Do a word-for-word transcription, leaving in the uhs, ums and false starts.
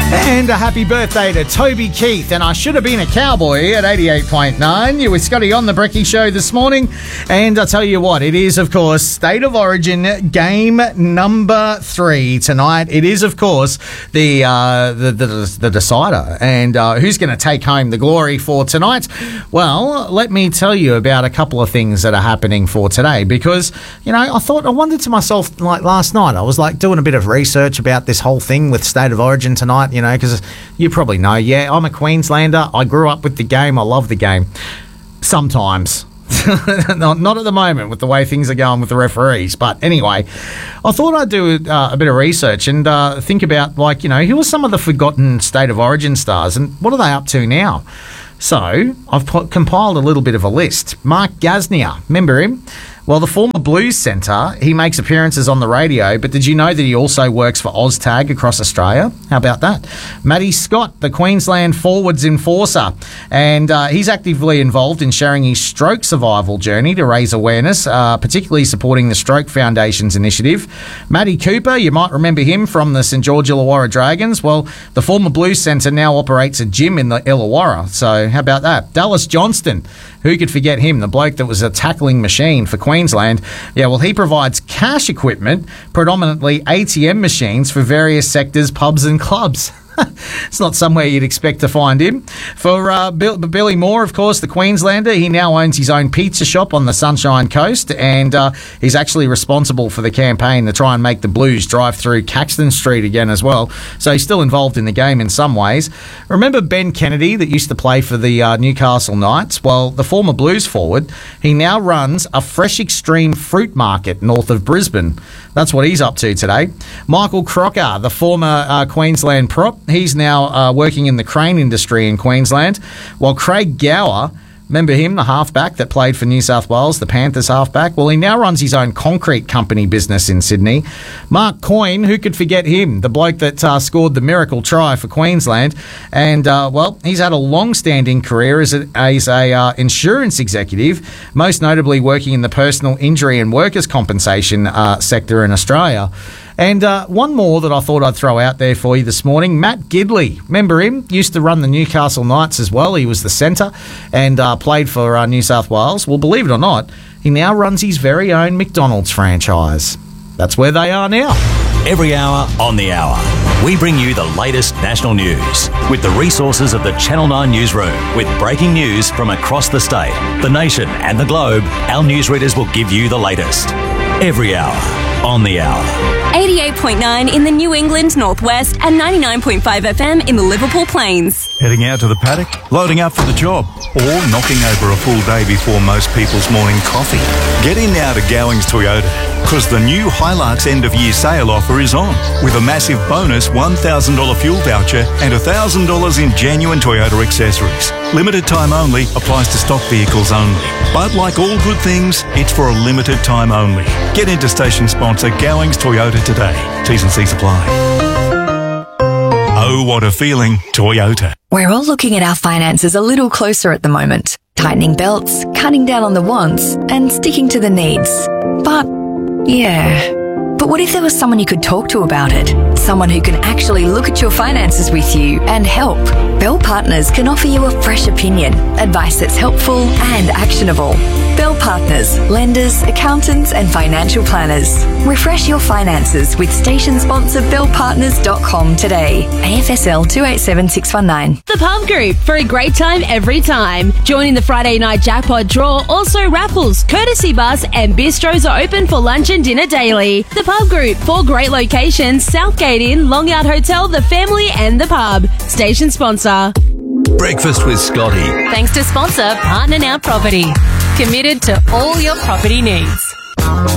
And a happy birthday to Toby Keith. And I should have been a cowboy at eighty-eight point nine. You were Scotty on the Brekkie Show this morning. And I'll tell you what, it is, of course, State of Origin game number three tonight. It is, of course, the uh, the, the, the decider. And uh, who's going to take home the glory for tonight? Well, let me tell you about a couple of things that are happening for today. Because, you know, I thought, I wondered to myself, like last night, I was like doing a bit of research about this whole thing with State of Origin tonight. You know, because you probably know, yeah, I'm a Queenslander. I grew up with the game. I love the game. Sometimes. not, not at the moment with the way things are going with the referees. But anyway, I thought I'd do uh, a bit of research and uh, think about, like, you know, who are some of the forgotten State of Origin stars and what are they up to now? So I've put, compiled a little bit of a list. Mark Gasnier, remember him? Well, the former Blues centre, he makes appearances on the radio, but did you know that he also works for OzTag across Australia? How about that? Matty Scott, the Queensland forwards enforcer, and uh, he's actively involved in sharing his stroke survival journey to raise awareness, uh, particularly supporting the Stroke Foundation's initiative. Matty Cooper, you might remember him from the St George Illawarra Dragons. Well, the former Blues centre now operates a gym in the Illawarra, so how about that? Dallas Johnston, who could forget him, the bloke that was a tackling machine for Queensland. Queensland. Yeah, well, he provides cash equipment, predominantly A T M machines for various sectors, pubs and clubs. It's not somewhere you'd expect to find him. For uh, Bill, Billy Moore, of course, the Queenslander, he now owns his own pizza shop on the Sunshine Coast, and uh, he's actually responsible for the campaign to try and make the Blues drive through Caxton Street again as well. So he's still involved in the game in some ways. Remember Ben Kennedy that used to play for the uh, Newcastle Knights? Well, the former Blues forward, he now runs a Fresh Extreme fruit market north of Brisbane. That's what he's up to today. Michael Crocker, the former uh, Queensland prop, he's now uh, working in the crane industry in Queensland, while Craig Gower, remember him, the halfback that played for New South Wales, the Panthers halfback? Well, he now runs his own concrete company business in Sydney. Mark Coyne, who could forget him, the bloke that uh, scored the miracle try for Queensland. And, uh, well, he's had a long-standing career as a, as a uh, insurance executive, most notably working in the personal injury and workers' compensation uh, sector in Australia. And uh, one more that I thought I'd throw out there for you this morning, Matt Gidley. Remember him? Used to run the Newcastle Knights as well. He was the centre and uh, played for uh, New South Wales. Well, believe it or not, he now runs his very own McDonald's franchise. That's where they are now. Every hour on the hour, we bring you the latest national news with the resources of the Channel nine newsroom. With breaking news from across the state, the nation and the globe, our newsreaders will give you the latest. Every hour on the hour. eighty-eight point nine in the New England Northwest and ninety-nine point five F M in the Liverpool Plains. Heading out to the paddock, loading up for the job, or knocking over a full day before most people's morning coffee. Get in now to Gowings Toyota, because the new Hilux end-of-year sale offer is on, with a massive bonus one thousand dollars fuel voucher and one thousand dollars in genuine Toyota accessories. Limited time only, applies to stock vehicles only. But like all good things, it's for a limited time only. Get into station sponsor Gowings Toyota today. T's and C's apply. Oh, what a feeling. Toyota. We're all looking at our finances a little closer at the moment. Tightening belts, cutting down on the wants, and sticking to the needs. But, yeah... But what if there was someone you could talk to about it? Someone who can actually look at your finances with you and help. Bell Partners can offer you a fresh opinion, advice that's helpful and actionable. Bell Partners, lenders, accountants and financial planners. Refresh your finances with station sponsor bell partners dot com today. A F S L two eight seven six one nine. The Pub Group, for a great time every time. Join in the Friday night jackpot draw, also raffles, courtesy bus and bistros are open for lunch and dinner daily. The Pub Group, four great locations, Southgate Inn, Long Yard Hotel, The Family and The Pub. Station sponsor. Breakfast with Scotty. Thanks to sponsor Partner Now Property. Committed to all your property needs.